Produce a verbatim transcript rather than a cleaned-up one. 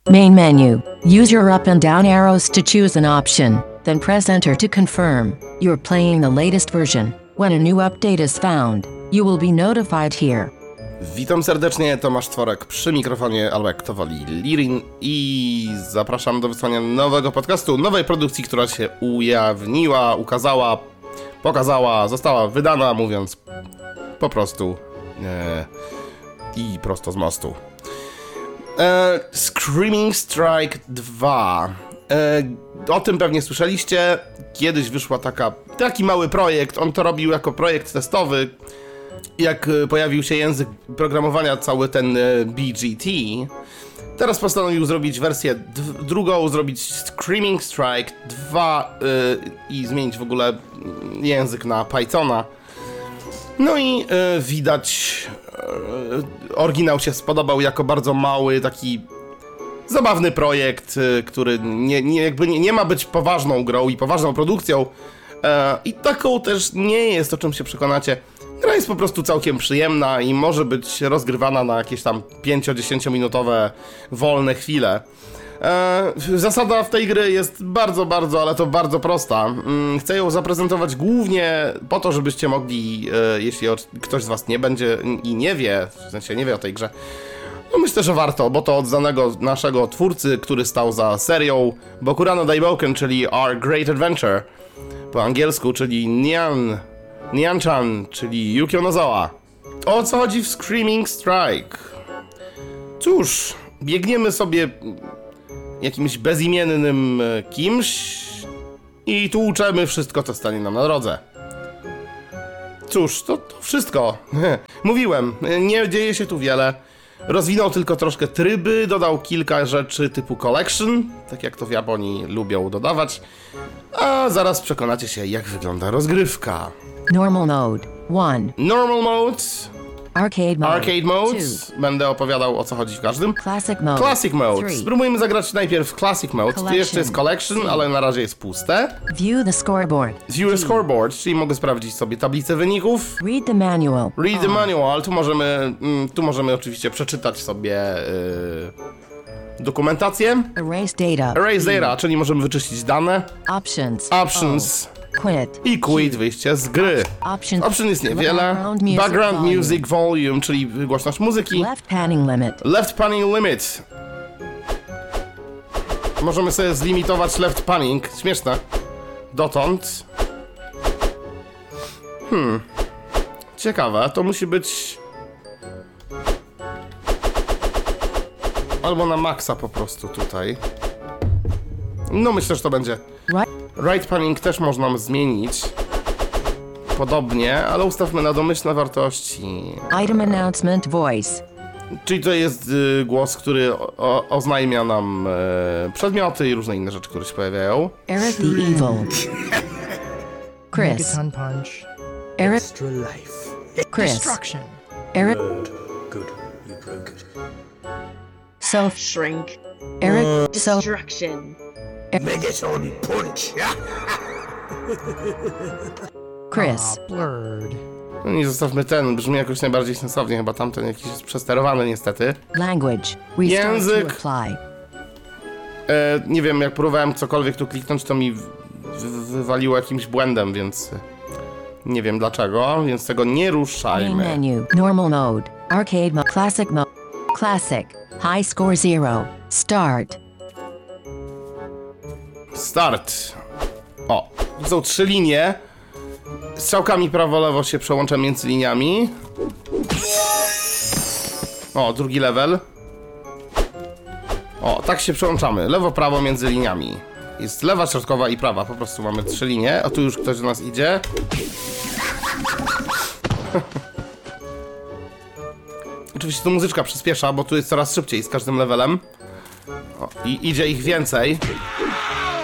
Main menu. Use your up and down arrows to choose an option, then press enter to confirm. You're playing the latest version. When a new update is found, you will be notified here. Witam serdecznie, Tomasz Tworek przy mikrofonie, albo jak to woli, Lirin, i zapraszam do wysłania nowego podcastu, nowej produkcji, która się ujawniła, ukazała, pokazała, została wydana, mówiąc po prostu e, i prosto z mostu. E, Screaming Strike dwa. E, o tym pewnie słyszeliście. Kiedyś wyszła taka, taki mały projekt. On to robił jako projekt testowy. Jak pojawił się język programowania, cały ten B G T, teraz postanowił zrobić wersję d- drugą, zrobić Screaming Strike dwa yy, i zmienić w ogóle język na Pythona. No i yy, widać, yy, oryginał się spodobał jako bardzo mały, taki zabawny projekt, yy, który nie, nie, jakby nie, nie ma być poważną grą i poważną produkcją. Yy, I taką też nie jest, o czym się przekonacie. Gra jest po prostu całkiem przyjemna i może być rozgrywana na jakieś tam pięcio-dziesięciominutowe wolne chwile. Eee, zasada w tej gry jest bardzo, bardzo, ale to bardzo prosta. Eee, chcę ją zaprezentować głównie po to, żebyście mogli, e, jeśli o, ktoś z was nie będzie i nie wie, w sensie nie wie o tej grze, no myślę, że warto, bo to od znanego naszego twórcy, który stał za serią Bokurano Daibouken, czyli Our Great Adventure po angielsku, czyli Nyan Nyan-chan, czyli Yuki Nozawa. O co chodzi w Screaming Strike? Cóż, biegniemy sobie jakimś bezimiennym kimś i tłuczemy wszystko, co stanie nam na drodze. Cóż, to, to wszystko. Mówiłem, nie dzieje się tu wiele. Rozwinął tylko troszkę tryby, dodał kilka rzeczy typu collection, tak jak to w Japonii lubią dodawać. A zaraz przekonacie się, jak wygląda rozgrywka. Normal mode. one. Normal mode. Arcade mode. Arcade mode. two. Będę opowiadał, o co chodzi w każdym. Classic mode. Classic mode. three. Spróbujmy zagrać najpierw Classic mode. Tu Collection. jeszcze jest collection, ale na razie jest puste. View the scoreboard. View the scoreboard, czyli mogę sprawdzić sobie tablicę wyników. Read the manual. Read the On. manual. Tu możemy, mm, tu możemy oczywiście przeczytać sobie yy, dokumentację. Erase data. Erase data, czyli możemy wyczyścić dane. Options. Options. O. Quit. I quit, wyjście z gry. Options. Option jest niewiele. Background music Background volume. music volume, czyli głośność muzyki. Left panning limit. Left panning limit. Możemy sobie zlimitować left panning. Śmieszne. Dotąd. Hmm. Ciekawe, to musi być... Albo na maksa po prostu tutaj. No myślę, że to będzie. Right. Right panning też można zmienić. Podobnie, ale ustawmy na domyślne wartości. Item announcement voice. Czyli to jest y, głos, który o, o, oznajmia nam e, przedmioty i różne inne rzeczy, które się pojawiają. Eric the Evil. Chris. Megaton punch. Eric. Extra life. Chris. Destruction. Eric. Good. You broke it. Self. Shrink. Eric. Self. Destruction. Megaton punch. Chris. Ah, blurred. No i zostawmy ten, brzmi jakoś najbardziej sensownie, chyba tamten jakiś jest przesterowany niestety. Language. Restart Język. to apply. E, nie wiem, jak próbowałem cokolwiek tu kliknąć, to mi w, w, wywaliło jakimś błędem, więc nie wiem dlaczego, więc tego nie Main ruszajmy. menu. Normal mode. Arcade mode. Classic mode. Classic. High score zero. Start. Start. O, tu są trzy linie. Strzałkami prawo-lewo się przełączam między liniami. O, drugi level. O, tak się przełączamy. Lewo-prawo między liniami. Jest lewa, środkowa i prawa. Po prostu mamy trzy linie. A tu już ktoś do nas idzie. Oczywiście to muzyczka przyspiesza, bo tu jest coraz szybciej z każdym levelem. O, i idzie ich więcej.